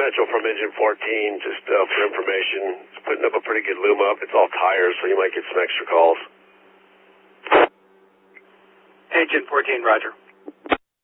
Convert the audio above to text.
Mitchell from Engine 14, just for information. It's putting up a pretty good loom up. It's all tires, so you might get some extra calls. Engine 14, roger.